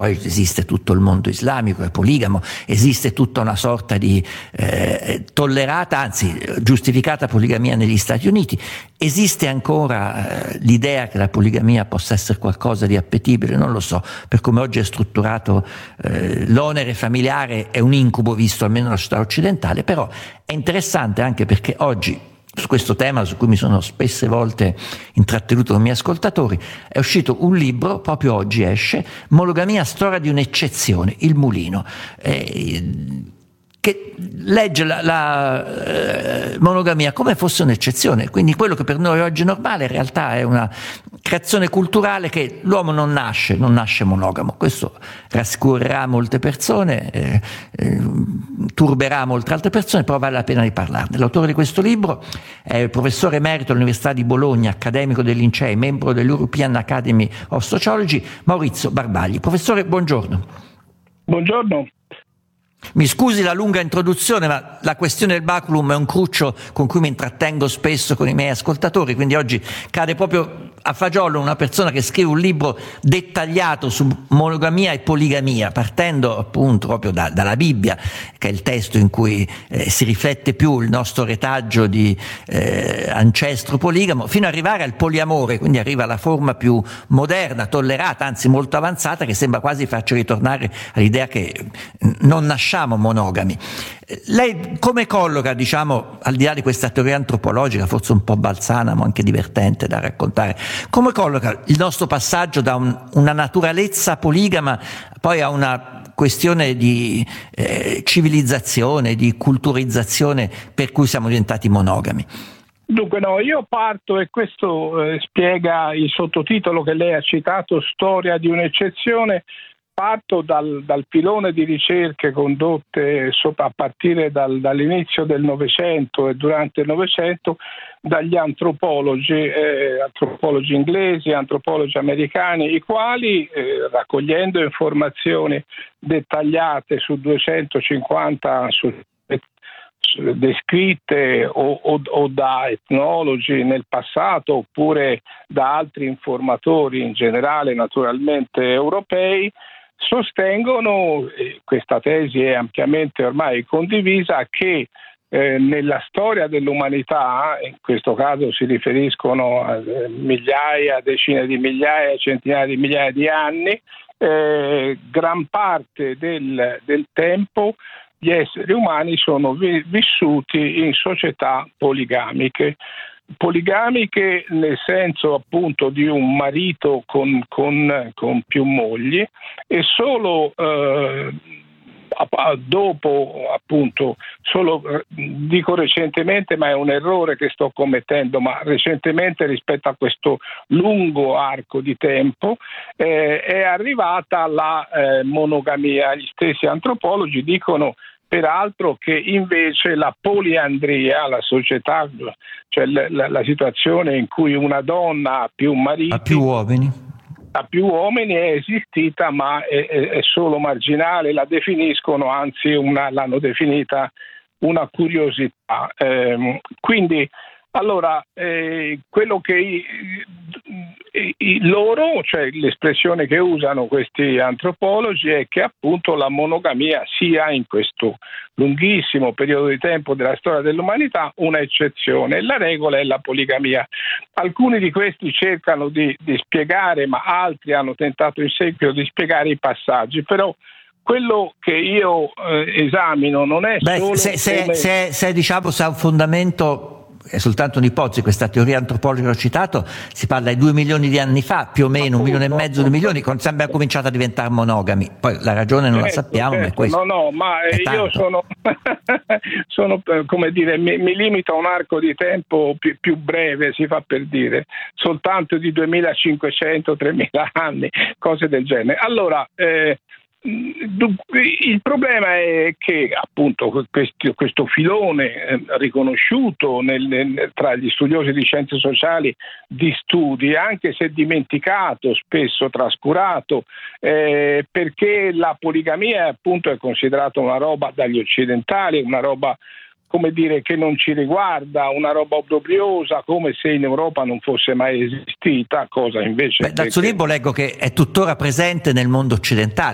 poi esiste tutto il mondo islamico, è poligamo, esiste tutta una sorta di tollerata, anzi giustificata poligamia negli Stati Uniti, esiste ancora l'idea che la poligamia possa essere qualcosa di appetibile, non lo so, per come oggi è strutturato l'onere familiare è un incubo visto almeno nella società occidentale, però è interessante anche perché oggi su questo tema, su cui mi sono spesse volte intrattenuto con i miei ascoltatori, è uscito un libro, proprio oggi esce, Monogamia, storia di un'eccezione, Il Mulino, che legge la monogamia come fosse un'eccezione, quindi quello che per noi oggi è normale in realtà è una creazione culturale, che l'uomo non nasce monogamo. Questo rassicurerà molte persone, turberà molte altre persone, però vale la pena di parlarne. L'autore di questo libro è il professore emerito all'Università di Bologna, accademico del Lincei, membro dell'European Academy of Sociology, Maurizio Barbagli. Professore, buongiorno. Buongiorno. Mi scusi la lunga introduzione, ma la questione del baculum è un cruccio con cui mi intrattengo spesso con i miei ascoltatori, quindi oggi cade proprio a fagiolo una persona che scrive un libro dettagliato su monogamia e poligamia, partendo appunto proprio dalla Bibbia, che è il testo in cui si riflette più il nostro retaggio di ancestro poligamo, fino ad arrivare al poliamore, quindi arriva alla forma più moderna, tollerata, anzi molto avanzata, che sembra quasi farci ritornare all'idea che non nasciamo monogami. Lei come colloca, diciamo, al di là di questa teoria antropologica, forse un po' balzana ma anche divertente da raccontare, come colloca il nostro passaggio da una naturalezza poligama poi a una questione di civilizzazione, di culturizzazione per cui siamo diventati monogami? Dunque io parto, e questo spiega il sottotitolo che lei ha citato, Storia di un'eccezione. Parto dal filone di ricerche condotte a partire dall'inizio del Novecento e durante il Novecento dagli antropologi inglesi, antropologi americani, i quali, raccogliendo informazioni dettagliate su 250 descritte o da etnologi nel passato oppure da altri informatori in generale, naturalmente europei, sostengono, questa tesi è ampiamente ormai condivisa, che nella storia dell'umanità, in questo caso si riferiscono a migliaia, decine di migliaia, centinaia di migliaia di anni, gran parte del tempo gli esseri umani sono vissuti in società poligamiche nel senso appunto di un marito con più mogli, e solo dopo, appunto, solo dico recentemente, ma è un errore che sto commettendo, ma recentemente rispetto a questo lungo arco di tempo è arrivata la monogamia. Gli stessi antropologi dicono peraltro che invece la poliandria, la società, cioè la situazione in cui una donna ha più mariti, ha più uomini è esistita, ma è solo marginale. La definiscono, anzi l'hanno definita una curiosità. Quindi allora quello che loro, cioè l'espressione che usano questi antropologi, è che appunto la monogamia sia in questo lunghissimo periodo di tempo della storia dell'umanità una eccezione, la regola è la poligamia. Alcuni di questi cercano di spiegare, ma altri hanno tentato in seguito di spiegare i passaggi, però quello che io esamino non è solo se diciamo se ha un fondamento. È soltanto un'ipotesi, questa teoria antropologica che ho citato, si parla di 2 milioni di anni fa, più o meno 1,5 milioni, 2 milioni, quando abbiamo cominciato a diventare monogami. Poi la ragione non la sappiamo, ma è questo. Ma io sono come dire, mi limito a un arco di tempo più breve, si fa per dire, soltanto di 2500-3000 anni, cose del genere. Allora, il problema è che appunto questo filone riconosciuto tra gli studiosi di scienze sociali di studi, anche se dimenticato, spesso trascurato, perché la poligamia appunto è considerata una roba dagli occidentali, una roba, come dire, che non ci riguarda, una roba obbrobriosa, come se in Europa non fosse mai esistita, cosa invece... Dal suo libro leggo che è tuttora presente nel mondo occidentale.